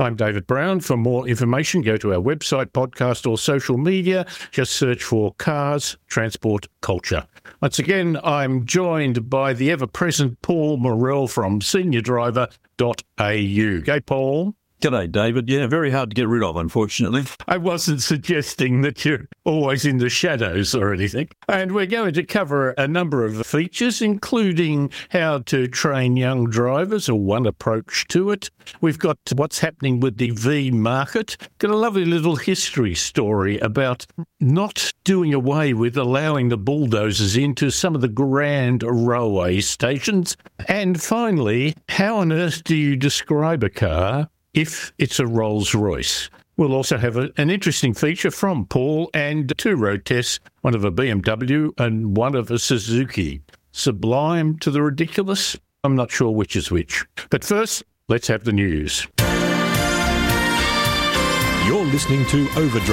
I'm David Brown. For more information, go to our website, podcast, or social media. Just search for Cars, Transport, Culture. Once again, I'm joined by the ever-present Paul Morrell from seniordriver.au. G'day, Paul. G'day, David. Yeah, very hard to get rid of, unfortunately. I wasn't suggesting that you're always in the shadows or anything. And we're going to cover a number of features, including how to train young drivers, or one approach to it. We've got what's happening with the V market. Got a lovely little history story about not doing away with allowing the bulldozers into some of the grand railway stations. And finally, how on earth do you describe a car if it's a Rolls-Royce? We'll also have an interesting feature from Paul and 2 road tests, one of a BMW and one of a Suzuki. Sublime to the ridiculous? I'm not sure which is which. But first, let's have the news. You're listening to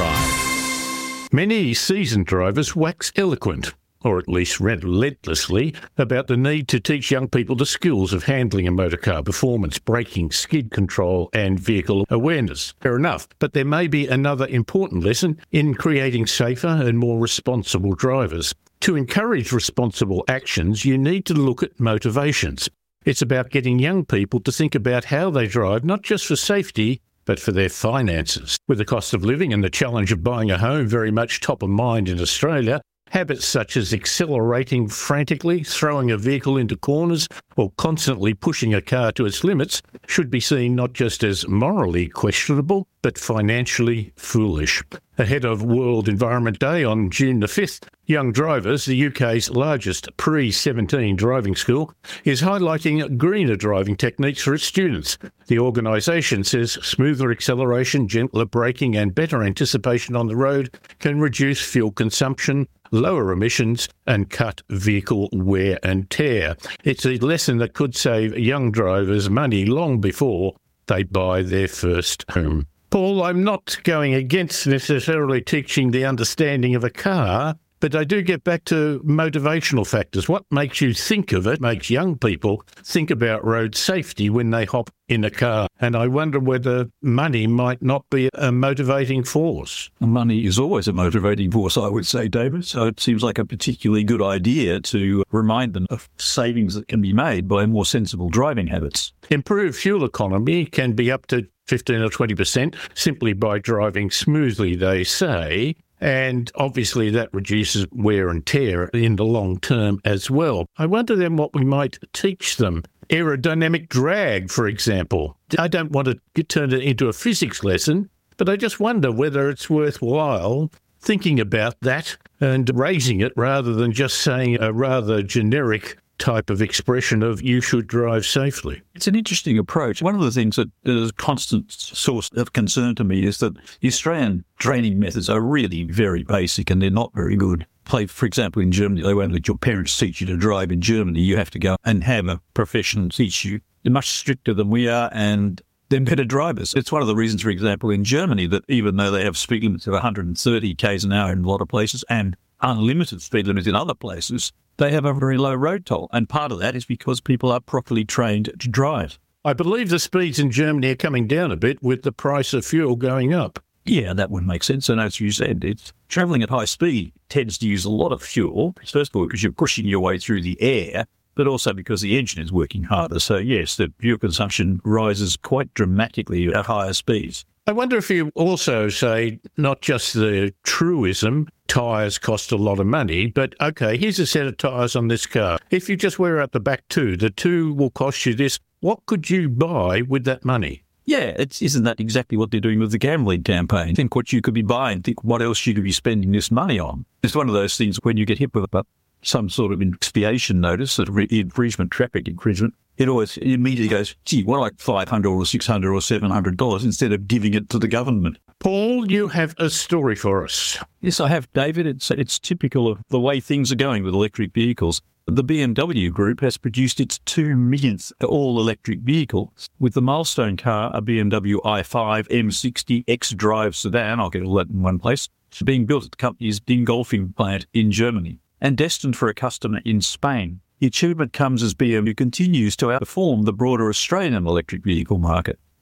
Overdrive. Many seasoned drivers wax eloquent, or at least relentlessly, about the need to teach young people the skills of handling a motorcar, performance, braking, skid control, and vehicle awareness. Fair enough, but there may be another important lesson in creating safer and more responsible drivers. To encourage responsible actions, you need to look at motivations. It's about getting young people to think about how they drive, not just for safety, but for their finances. With the cost of living and the challenge of buying a home very much top of mind in Australia, habits such as accelerating frantically, throwing a vehicle into corners, or constantly pushing a car to its limits should be seen not just as morally questionable, but financially foolish. Ahead of World Environment Day on June the 5th, Young Drivers, the UK's largest pre-17 driving school, is highlighting greener driving techniques for its students. The organisation says smoother acceleration, gentler braking and better anticipation on the road can reduce fuel consumption, lower emissions and cut vehicle wear and tear. It's a lesson that could save young drivers money long before they buy their first home. Paul, I'm not going against necessarily teaching the understanding of a car, but I do get back to motivational factors. What makes you think of it makes young people think about road safety when they hop in a car. And I wonder whether money might not be a motivating force. Money is always a motivating force, I would say, David. So it seems like a particularly good idea to remind them of savings that can be made by more sensible driving habits. Improved fuel economy can be up to 15 or 20% simply by driving smoothly, they say. And obviously that reduces wear and tear in the long term as well. I wonder then what we might teach them. Aerodynamic drag, for example. I don't want to turn it into a physics lesson, but I just wonder whether it's worthwhile thinking about that and raising it rather than just saying a rather generic type of expression of you should drive safely. It's an interesting approach. One of the things that is a constant source of concern to me is that the Australian training methods are really very basic and they're not very good. For example, in Germany, they won't let your parents teach you to drive. In Germany, you have to go and have a professional teach you. They're much stricter than we are and they're better drivers. It's one of the reasons, for example, in Germany, that even though they have speed limits of 130 k's an hour in a lot of places and unlimited speed limits in other places, they have a very low road toll. And part of that is because people are properly trained to drive. I believe the speeds in Germany are coming down a bit with the price of fuel going up. Yeah, that would make sense. And as you said, it's travelling at high speed tends to use a lot of fuel. First of all, because you're pushing your way through the air, but also because the engine is working harder. So yes, the fuel consumption rises quite dramatically at higher speeds. I wonder if you also say not just the truism, tyres cost a lot of money, but okay, here's a set of tyres on this car. If you just wear out the back two, the two will cost you this. What could you buy with that money? Yeah, isn't that exactly what they're doing with the gambling campaign? Think what you could be buying, think what else you could be spending this money on. It's one of those things when you get hit with some sort of expiation notice, infringement, traffic infringement, it always immediately goes, gee, what like $500 or $600 or $700 instead of giving it to the government. Paul, you have a story for us. Yes, I have, David. It's typical of the way things are going with electric vehicles. The BMW Group has produced its 2 millionth all-electric vehicle, with the milestone car, a BMW i5 M60 X-Drive sedan, I'll get all that in one place, being built at the company's Dingolfing plant in Germany, and destined for a customer in Spain. The achievement comes as BMW continues to outperform the broader Australian electric vehicle market.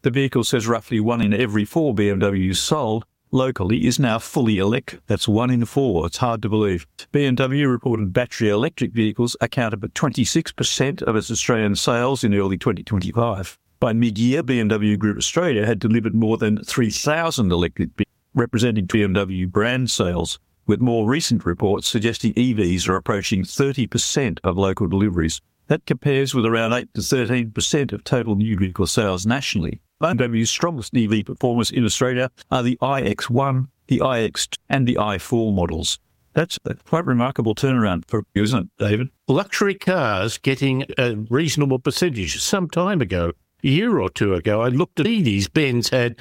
The vehicle says roughly 1 in every 4 BMWs sold locally is now fully electric. That's 1 in 4. It's hard to believe. BMW reported battery electric vehicles accounted for 26% of its Australian sales in early 2025. By mid-year, BMW Group Australia had delivered more than 3,000 electric vehicles, representing BMW brand sales, with more recent reports suggesting EVs are approaching 30% of local deliveries. That compares with around 8 to 13% of total new vehicle sales nationally. BMW's strongest EV performers in Australia are the iX1, the iX2 and the i4 models. That's a quite remarkable turnaround for you, isn't it, David? Luxury cars getting a reasonable percentage. Some time ago, a year or two ago, I looked at Mercedes-Benz had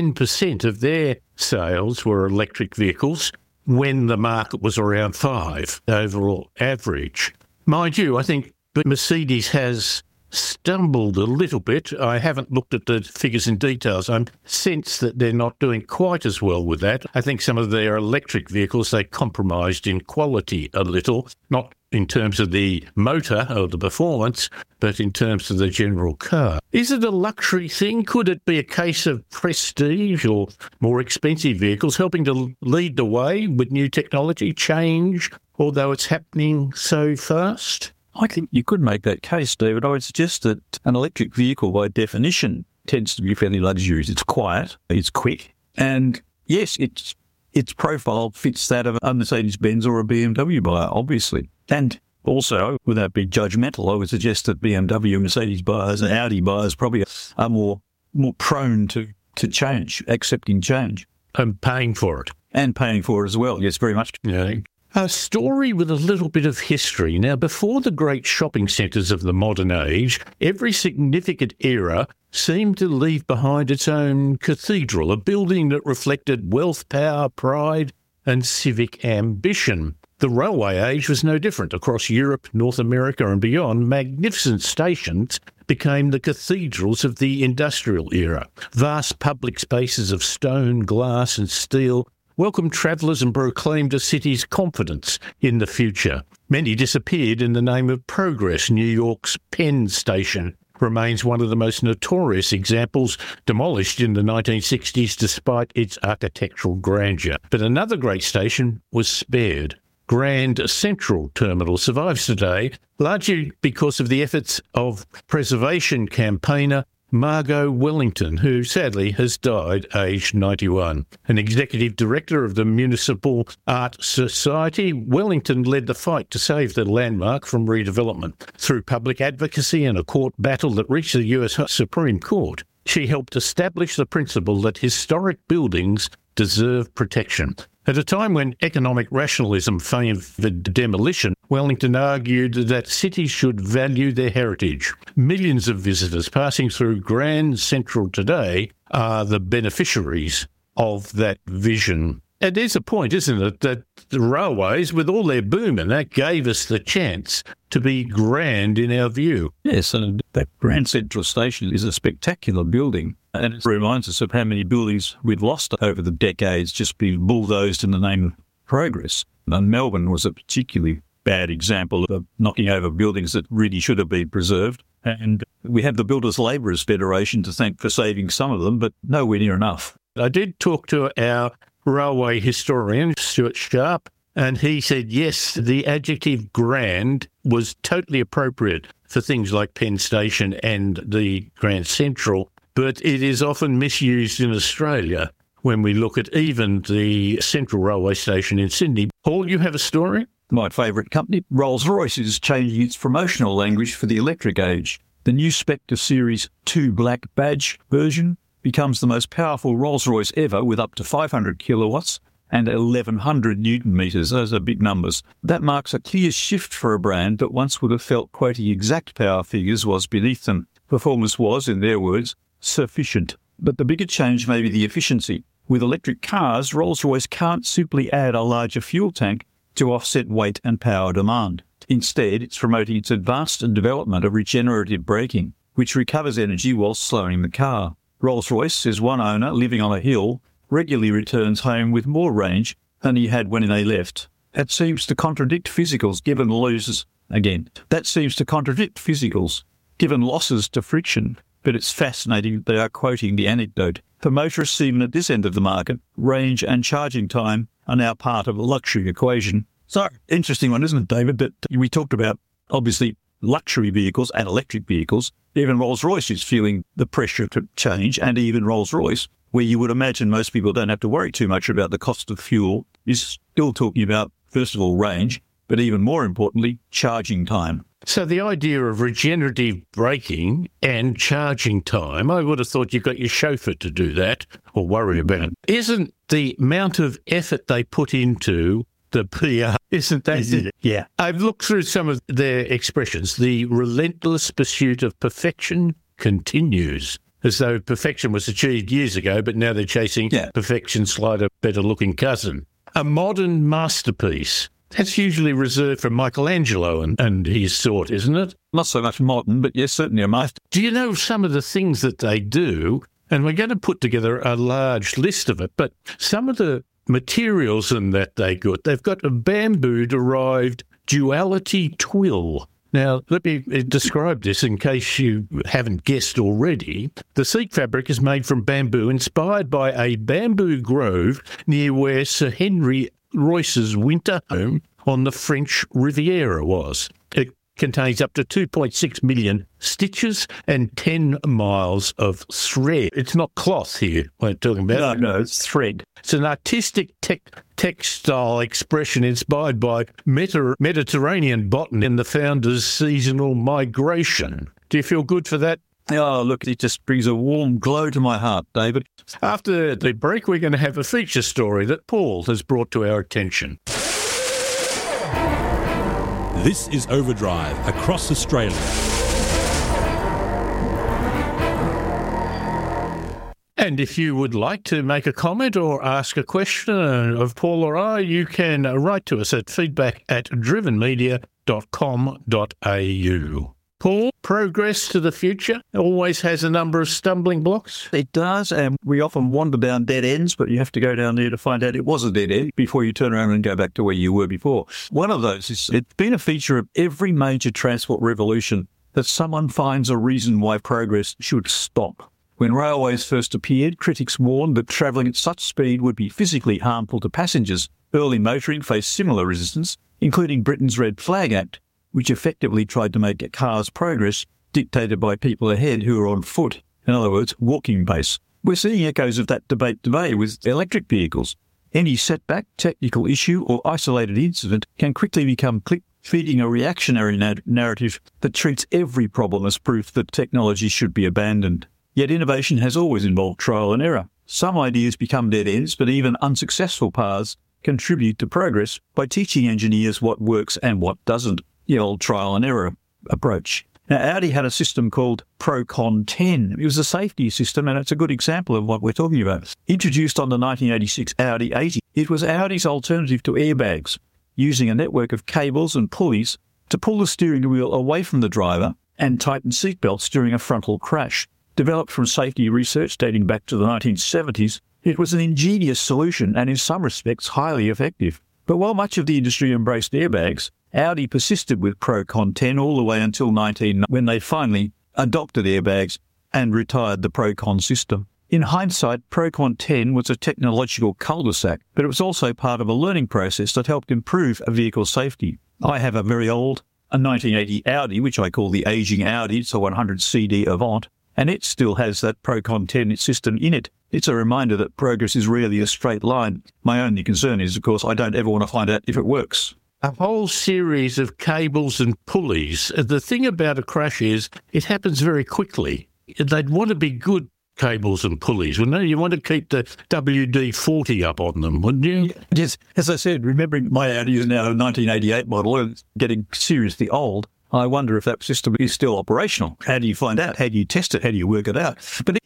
10% of their sales were electric vehicles when the market was around 5% overall average. Mind you, I think Mercedes has stumbled a little bit. I haven't looked at the figures in details. I'm sensed that they're not doing quite as well with that. I think some of their electric vehicles, they compromised in quality a little, not in terms of the motor or the performance, but in terms of the general car. Is it a luxury thing? Could it be a case of prestige or more expensive vehicles helping to lead the way with new technology change, although it's happening so fast? I think you could make that case, David. I would suggest that an electric vehicle, by definition, tends to be fairly luxurious. It's quiet, it's quick, and yes, its profile fits that of a Mercedes-Benz or a BMW buyer, obviously. And also, without being judgmental, I would suggest that BMW, Mercedes buyers and Audi buyers probably are more prone to change, accepting change. And paying for it. And paying for it as well, yes, very much. Yeah. A story with a little bit of history. Now, before the great shopping centres of the modern age, every significant era seemed to leave behind its own cathedral, a building that reflected wealth, power, pride and civic ambition. The railway age was no different. Across Europe, North America and beyond, magnificent stations became the cathedrals of the industrial era. Vast public spaces of stone, glass and steel welcomed travellers and proclaimed a city's confidence in the future. Many disappeared in the name of progress. New York's Penn Station remains one of the most notorious examples, demolished in the 1960s despite its architectural grandeur. But another great station was spared. Grand Central Terminal survives today, largely because of the efforts of preservation campaigner Margot Wellington, who sadly has died aged 91. An executive director of the Municipal Art Society, Wellington led the fight to save the landmark from redevelopment. Through public advocacy and a court battle that reached the US Supreme Court, she helped establish the principle that historic buildings deserve protection. At a time when economic rationalism favoured demolition, Wellington argued that cities should value their heritage. Millions of visitors passing through Grand Central today are the beneficiaries of that vision. And there's a point, isn't it, that the railways, with all their boom, and that gave us the chance to be grand in our view. Yes, and that Grand Central Station is a spectacular building. And it reminds us of how many buildings we've lost over the decades just being bulldozed in the name of progress. And Melbourne was a particularly bad example of knocking over buildings that really should have been preserved. And we have the Builders Labourers Federation to thank for saving some of them, but nowhere near enough. I did talk to our railway historian, Stuart Sharp, and he said, yes, the adjective grand was totally appropriate for things like Penn Station and the Grand Central, but it is often misused in Australia when we look at even the Central Railway Station in Sydney. Paul, you have a story? My favourite company, Rolls-Royce, is changing its promotional language for the electric age. The new Spectre Series 2 Black Badge version becomes the most powerful Rolls-Royce ever, with up to 500 kilowatts and 1,100 newton metres. Those are big numbers. That marks a clear shift for a brand that once would have felt quoting exact power figures was beneath them. Performance was, in their words, sufficient. But the bigger change may be the efficiency. With electric cars, Rolls-Royce can't simply add a larger fuel tank to offset weight and power demand. Instead, it's promoting its advanced development of regenerative braking, which recovers energy while slowing the car. Rolls-Royce, says one owner living on a hill, regularly returns home with more range than he had when they left. That seems to contradict physicals given losses to friction but it's fascinating that they are quoting the anecdote. For motorists even at this end of the market, range and charging time are now part of a luxury equation. So, interesting one, isn't it, David? That we talked about, obviously, luxury vehicles and electric vehicles. Even Rolls-Royce is feeling the pressure to change, and even Rolls-Royce, where you would imagine most people don't have to worry too much about the cost of fuel, is still talking about, first of all, range, but even more importantly, charging time. So the idea of regenerative braking and charging time, I would have thought you got your chauffeur to do that or worry about. Isn't the amount of effort they put into the PR, isn't that? Yeah. I've looked through some of their expressions. The relentless pursuit of perfection continues, as though perfection was achieved years ago, but now they're chasing perfection's slighter, better-looking cousin. A modern masterpiece. That's usually reserved for Michelangelo and his sort, isn't it? Not so much modern, but yes, certainly a master. Do you know some of the things that they do? And we're going to put together a large list of it, but some of the materials in that they've got a bamboo-derived duality twill. Now, let me describe this in case you haven't guessed already. The seat fabric is made from bamboo inspired by a bamboo grove near where Sir Henry Royce's winter home on the French Riviera was. It contains up to 2.6 million stitches and 10 miles of thread. It's not cloth here we're talking about. No, it's thread. It's an artistic textile expression inspired by Mediterranean botany and the founder's seasonal migration. Do you feel good for that? Oh, look, it just brings a warm glow to my heart, David. After the break, we're going to have a feature story that Paul has brought to our attention. This is Overdrive across Australia. And if you would like to make a comment or ask a question of Paul or I, you can write to us at feedback@drivenmedia.com.au. Paul, progress to the future always has a number of stumbling blocks. It does, and we often wander down dead ends, but you have to go down there to find out it was a dead end before you turn around and go back to where you were before. One of those is, it's been a feature of every major transport revolution that someone finds a reason why progress should stop. When railways first appeared, critics warned that travelling at such speed would be physically harmful to passengers. Early motoring faced similar resistance, including Britain's Red Flag Act, which effectively tried to make cars progress dictated by people ahead who are on foot. In other words, walking pace. We're seeing echoes of that debate today with electric vehicles. Any setback, technical issue or isolated incident can quickly become feeding a reactionary narrative that treats every problem as proof that technology should be abandoned. Yet innovation has always involved trial and error. Some ideas become dead ends, but even unsuccessful paths contribute to progress by teaching engineers what works and what doesn't. The old trial and error approach. Now, Audi had a system called Procon 10. It was a safety system, and it's a good example of what we're talking about. Introduced on the 1986 Audi 80, it was Audi's alternative to airbags, using a network of cables and pulleys to pull the steering wheel away from the driver and tighten seatbelts during a frontal crash. Developed from safety research dating back to the 1970s, it was an ingenious solution and in some respects highly effective. But while much of the industry embraced airbags, Audi persisted with Procon 10 all the way until 1990 when they finally adopted airbags and retired the Procon system. In hindsight, Procon 10 was a technological cul-de-sac, but it was also part of a learning process that helped improve a vehicle's safety. I have a very old, a 1980 Audi, which I call the aging Audi. It's a 100 CD Avant, and it still has that Procon 10 system in it. It's a reminder that progress is rarely a straight line. My only concern is, of course, I don't ever want to find out if it works. A whole series of cables and pulleys. The thing about a crash is it happens very quickly. They'd want to be good cables and pulleys, wouldn't they? You want to keep the WD-40 up on them, wouldn't you? Yes. As I said, remembering my Audi is now a 1988 model and getting seriously old, I wonder if that system is still operational. How do you find out? How do you test it? How do you work it out? But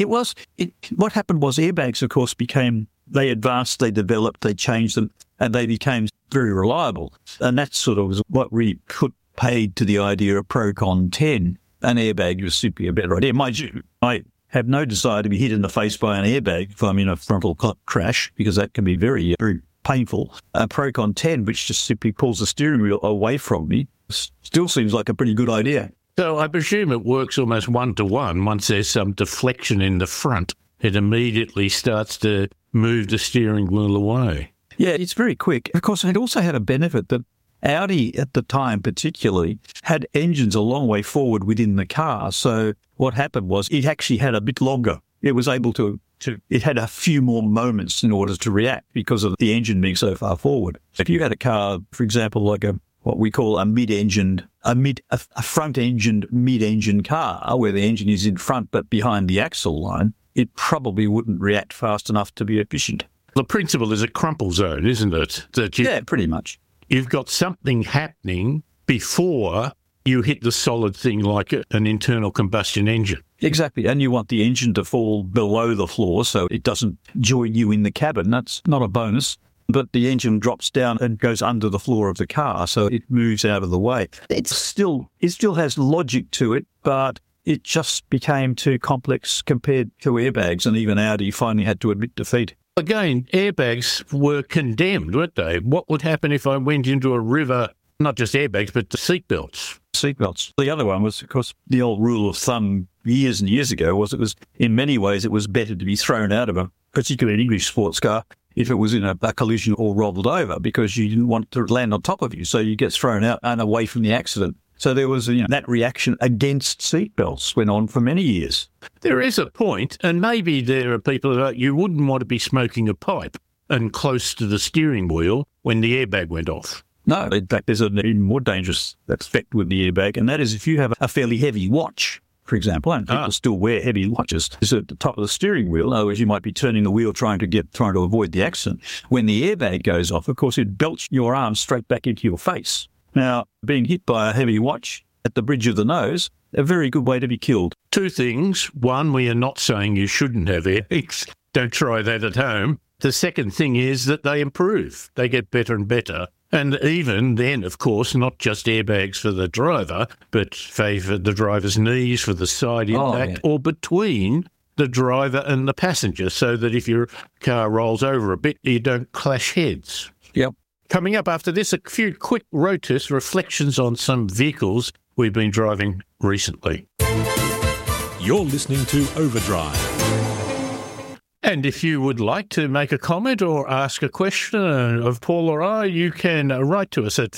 what happened was airbags, of course, they advanced, they developed, they changed them, and they became very reliable. And that sort of was what really put paid to the idea of Procon 10. An airbag was simply a better idea. Mind you, I have no desire to be hit in the face by an airbag if I'm in a frontal crash, because that can be very, very painful. A Procon 10, which just simply pulls the steering wheel away from me, still seems like a pretty good idea. So I presume it works almost one-to-one. Once there's some deflection in the front, it immediately starts to move the steering wheel away. Yeah, it's very quick. Of course, it also had a benefit that Audi at the time particularly had engines a long way forward within the car. So what happened was it actually had a bit longer. It was able to it had a few more moments in order to react because of the engine being so far forward. If you had a car, for example, like what we call a front-engined mid-engine car, where the engine is in front but behind the axle line, it probably wouldn't react fast enough to be efficient. The principle is a crumple zone, isn't it? Yeah, pretty much. You've got something happening before you hit the solid thing like an internal combustion engine. Exactly. And you want the engine to fall below the floor so it doesn't join you in the cabin. That's not a bonus. But the engine drops down and goes under the floor of the car, so it moves out of the way. It still has logic to it, but it just became too complex compared to airbags, and even Audi finally had to admit defeat. Again, airbags were condemned, weren't they? What would happen if I went into a river, not just airbags, but the seatbelts? Seatbelts. The other one was, of course, the old rule of thumb years and years ago was in many ways, it was better to be thrown out of a particularly English sports car if it was in a collision or rolled over, because you didn't want it to land on top of you. So you get thrown out and away from the accident. So there was that reaction against seatbelts went on for many years. There is a point, and maybe there are people that you wouldn't want to be smoking a pipe and close to the steering wheel when the airbag went off. No, in fact, there's an even more dangerous effect with the airbag, and that is if you have a fairly heavy watch, for example, and people still wear heavy watches, is at the top of the steering wheel. In other words, you might be turning the wheel trying to avoid the accident. When the airbag goes off, of course, it belts your arm straight back into your face. Now, being hit by a heavy watch at the bridge of the nose, a very good way to be killed. Two things. One, we are not saying you shouldn't have airbags. Don't try that at home. The second thing is that they improve. They get better and better. And even then, of course, not just airbags for the driver, but for the driver's knees, for the side impact, or between the driver and the passenger, so that if your car rolls over a bit, you don't clash heads. Yep. Coming up after this, a few quick road test reflections on some vehicles we've been driving recently. You're listening to Overdrive. And if you would like to make a comment or ask a question of Paul or I, you can write to us at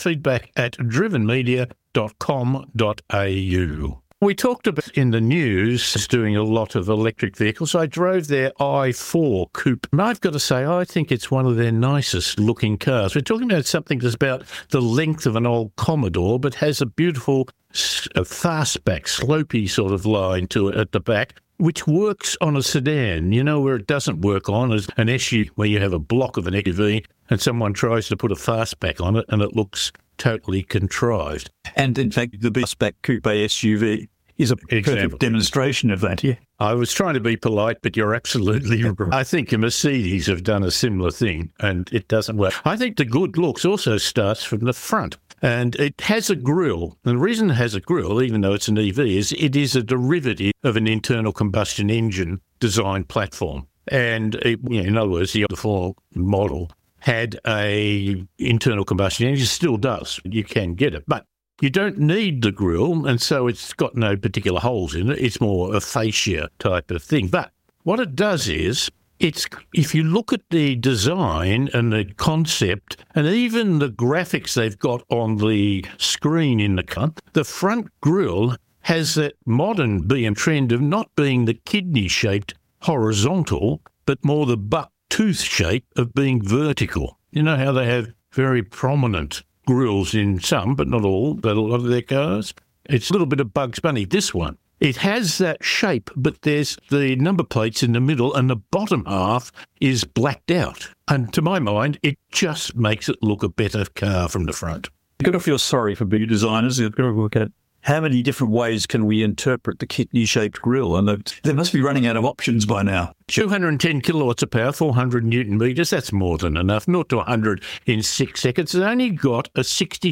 feedback@drivenmedia.com.au. We talked about in the news doing a lot of electric vehicles. I drove their i4 coupe. And I've got to say, I think it's one of their nicest looking cars. We're talking about something that's about the length of an old Commodore, but has a beautiful fastback, slopey sort of line to it at the back, which works on a sedan. You know where it doesn't work on is an SUV, where you have a block of an SUV and someone tries to put a fastback on it and it looks totally contrived. And in fact, the fastback coupe SUV is a perfect demonstration of that, yeah. I was trying to be polite, but you're absolutely right. I think a Mercedes have done a similar thing, and it doesn't work. I think the good looks also starts from the front, and it has a grille. And the reason it has a grille, even though it's an EV, is it is a derivative of an internal combustion engine design platform. And in other words, the full model had a internal combustion engine, still does. You can get it, but you don't need the grille, and so it's got no particular holes in it. It's more a fascia type of thing. But what it does is, if you look at the design and the concept and even the graphics they've got on the screen in the car, the front grille has that modern BM trend of not being the kidney-shaped horizontal, but more the buck tooth shape of being vertical. You know how they have very prominent grills in some, but not all, but a lot of their cars? It's a little bit of Bugs Bunny. This one, it has that shape, but there's the number plates in the middle and the bottom half is blacked out. And to my mind, it just makes it look a better car from the front. You've got to feel sorry for big designers. You've got to look at how many different ways can we interpret the kidney-shaped grille? And they must be running out of options by now. 210 kilowatts of power, 400 newton meters, that's more than enough. 0 to 100 in 6 seconds. It's only got a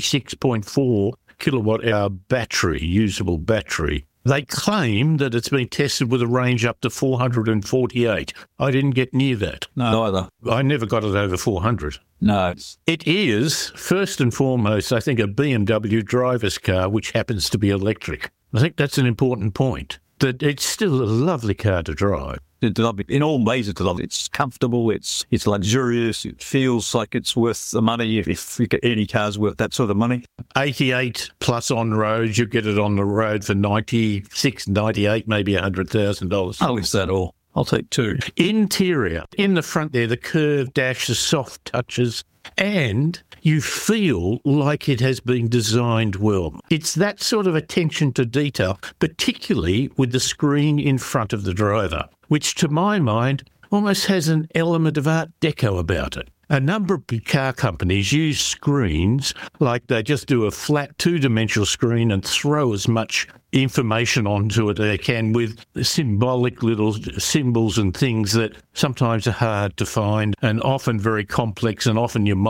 66.4 kilowatt hour battery, usable battery. They claim that it's been tested with a range up to 448. I didn't get near that. No, either. I never got it over 400. No. It is, first and foremost, I think, a BMW driver's car, which happens to be electric. I think that's an important point, that it's still a lovely car to drive. In all ways, it's lovely. It's comfortable, it's luxurious, it feels like it's worth the money if you get any car's worth that sort of money. 88 plus on road, you get it on the road for 96, 98, maybe $100,000. Oh, is that all? I'll take 2. Interior, in the front there, the curved dash, the soft touches, and you feel like it has been designed well. It's that sort of attention to detail, particularly with the screen in front of the driver, which to my mind almost has an element of Art Deco about it. A number of car companies use screens like they just do a flat two-dimensional screen and throw as much information onto it as they can with symbolic little symbols and things that sometimes are hard to find and often very complex, and often your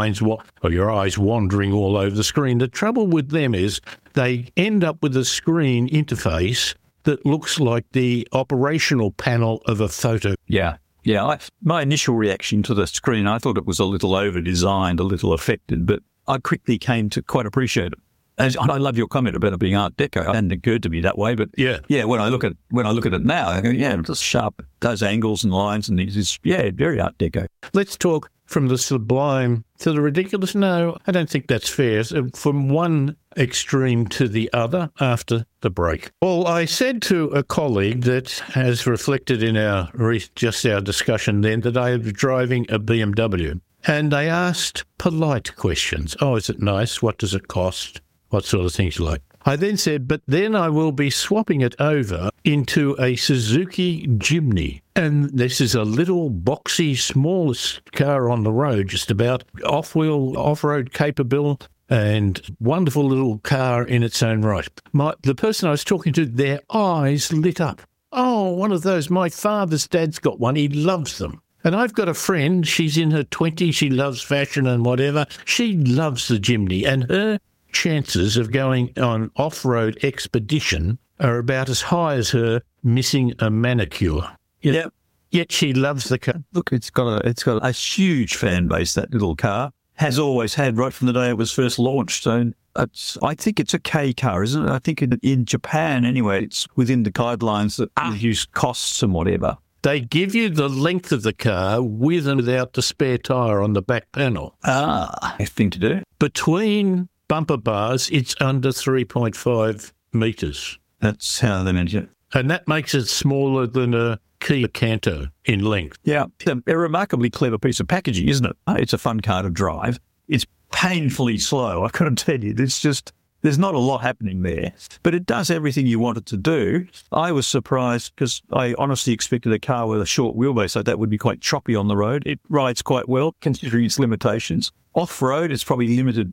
your eyes wandering all over the screen. The trouble with them is they end up with a screen interface that looks like the operational panel of a photo. Yeah. My initial reaction to the screen, I thought it was a little over-designed, a little affected, but I quickly came to quite appreciate it. And I love your comment about it being Art Deco. It hadn't occurred to me that way, but yeah, when I look at it now, I go, yeah, it's sharp, those angles and lines and things. It's very Art Deco. Let's talk from the sublime to the ridiculous. No, I don't think that's fair. So from one extreme to the other after the break. Well, I said to a colleague that has reflected in our discussion then that I was driving a BMW, and they asked polite questions. Oh, is it nice? What does it cost? What sort of things you like? I then said, but then I will be swapping it over into a Suzuki Jimny. And this is a little boxy, smallest car on the road, just about off-wheel, off-road capable, and wonderful little car in its own right. The person I was talking to, their eyes lit up. Oh, one of those. My father's dad's got one. He loves them. And I've got a friend, she's in her 20s, she loves fashion and whatever. She loves the Jimny, and her chances of going on off-road expedition are about as high as her missing a manicure. Yep. Yet she loves the car. Look, it's got a huge fan base, that little car. Has always had right from the day it was first launched. So I think it's a K car, isn't it? I think in Japan, anyway, it's within the guidelines that use costs and whatever. They give you the length of the car with and without the spare tyre on the back panel. A thing to do. Between bumper bars, it's under 3.5 metres. That's how they manage it. And that makes it smaller than a Kia Canto in length. Yeah, a remarkably clever piece of packaging, isn't it? It's a fun car to drive. It's painfully slow, I've got to tell you. It's just, there's not a lot happening there, but it does everything you want it to do. I was surprised because I honestly expected a car with a short wheelbase like that would be quite choppy on the road. It rides quite well, considering its limitations. Off-road, it's probably limited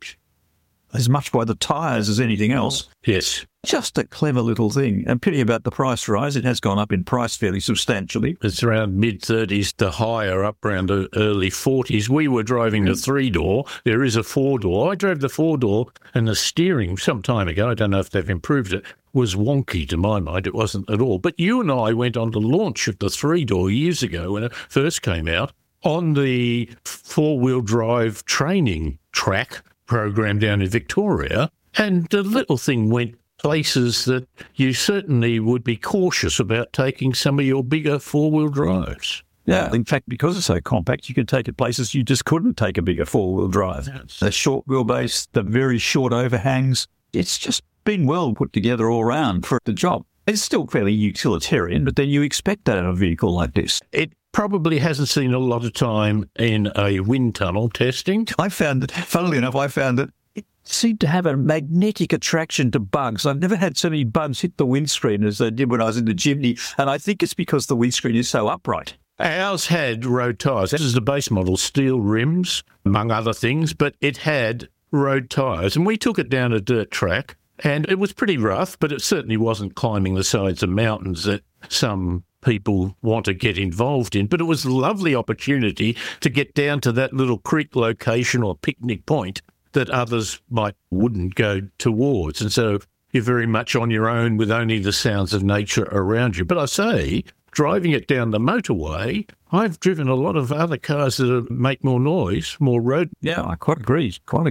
as much by the tyres as anything else. Yes. Just a clever little thing. And pity about the price rise. It has gone up in price fairly substantially. It's around mid-30s to higher, up around the early 40s. We were driving the 3-door. There is a 4-door. I drove the 4-door, and the steering some time ago, I don't know if they've improved it, was wonky to my mind. It wasn't at all. But you and I went on the launch of the 3-door years ago when it first came out on the four-wheel drive training track program down in Victoria, and the little thing went places that you certainly would be cautious about taking some of your bigger four-wheel drives. Yeah, in fact, because it's so compact, you could take it places you just couldn't take a bigger four-wheel drive. Yes. The short wheelbase, the very short overhangs, it's just been well put together all round for the job. It's still fairly utilitarian, but then you expect that in a vehicle like this. It probably hasn't seen a lot of time in a wind tunnel testing. I found that, funnily enough, it seemed to have a magnetic attraction to bugs. I've never had so many bugs hit the windscreen as they did when I was in the Jimny, and I think it's because the windscreen is so upright. Ours had road tyres. This is the base model, steel rims, among other things, but it had road tyres. And we took it down a dirt track, and it was pretty rough, but it certainly wasn't climbing the sides of mountains that some people want to get involved in. But it was a lovely opportunity to get down to that little creek location or picnic point that others wouldn't go towards. And so you're very much on your own with only the sounds of nature around you. But I say, driving it down the motorway, I've driven a lot of other cars that make more noise, more road. Yeah, I quite agree.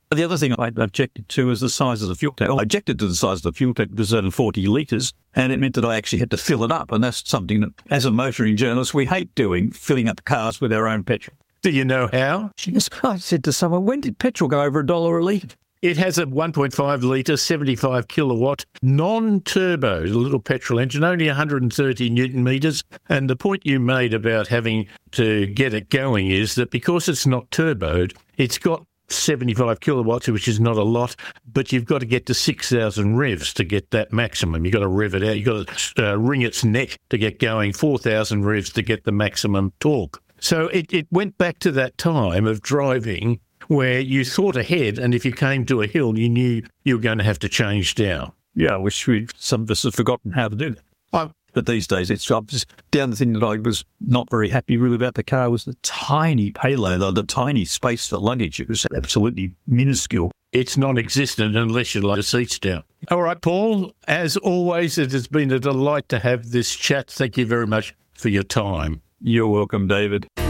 The other thing I objected to is the size of the fuel tank. I objected to the size of the fuel tank because it was 40 litres, and it meant that I actually had to fill it up. And that's something that, as a motoring journalist, we hate doing, filling up cars with our own petrol. Do you know how? I said to someone, when did petrol go over $1 a litre? It has a 1.5 litre, 75 kilowatt, non-turbo, little petrol engine, only 130 newton metres. And the point you made about having to get it going is that because it's not turboed, it's got 75 kilowatts, which is not a lot, but you've got to get to 6,000 revs to get that maximum. You've got to rev it out. You've got to wring its neck to get going, 4,000 revs to get the maximum torque. So it went back to that time of driving where you thought ahead, and if you came to a hill, you knew you were going to have to change down. Yeah, I wish some of us have forgotten how to do that. But these days, it's just down. The thing that I was not very happy really about the car was the tiny payload, or the tiny space for luggage. It was absolutely minuscule. It's non-existent unless you lay the seats down. All right, Paul, as always, it has been a delight to have this chat. Thank you very much for your time. You're welcome, David.